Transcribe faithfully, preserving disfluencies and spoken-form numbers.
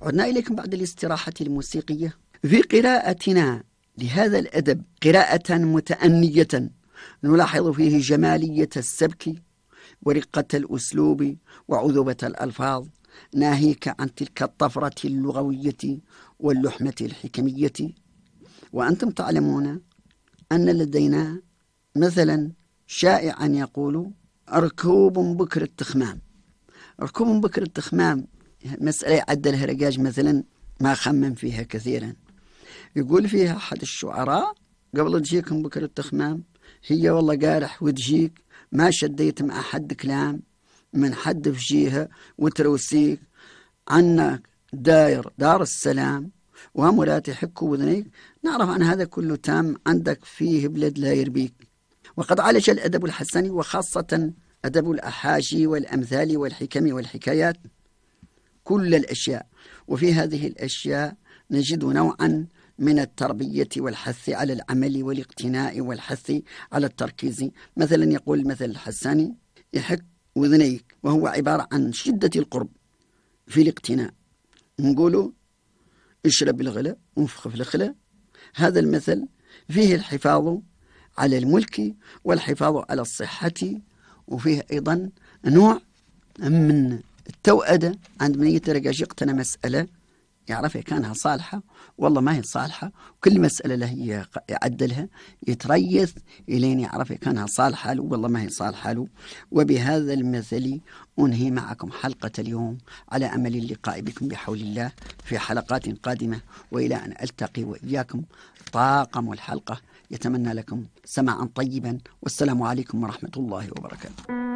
عدنا إليكم بعد الاستراحة الموسيقية في قراءتنا لهذا الأدب قراءة متأنية نلاحظ فيه جمالية السبك ورقة الأسلوب وعذوبة الألفاظ، ناهيك عن تلك الطفرة اللغوية واللحمة الحكمية. وأنتم تعلمون أن لدينا مثلا شائعا يقول ركوب بكر التخمام. ركوب بكر التخمام مسألة عدلها رجاج مثلا ما خمم فيها كثيرا. يقول فيها أحد الشعراء قبل تجيكم بكر التخمام هي والله قارح وتجيك ما شديت مع حد كلام من حد في جهة وتروسيك عنك داير دار السلام ومراتي حكوا وذنيك. نعرف أن هذا كله تام عندك فيه بلد لا يربيك. وقد عالج الأدب الحسني وخاصة أدب الأحاشي والأمثال والحكم والحكايات كل الأشياء، وفي هذه الأشياء نجد نوعا من التربية والحث على العمل والاقتناء والحث على التركيز. مثلا يقول المثل الحساني يحك وذنيك، وهو عبارة عن شدة القرب في الاقتناء. نقوله اشرب الغلاء وانفخ في الخلاء. هذا المثل فيه الحفاظ على الملك والحفاظ على الصحة، وفيه أيضا نوع من التوأدة عند من يترجى يقتنى مسألة يعرف كانها صالحة والله ما هي صالحة، وكل مسألة له يعدلها يتريث إلين يعرف كانها صالحة له والله ما هي صالحة له. وبهذا المثل أنهي معكم حلقة اليوم على أمل اللقاء بكم بحول الله في حلقات قادمة، وإلى أن ألتقي وإياكم طاقم الحلقة يتمنى لكم سماعا طيبا، والسلام عليكم ورحمة الله وبركاته.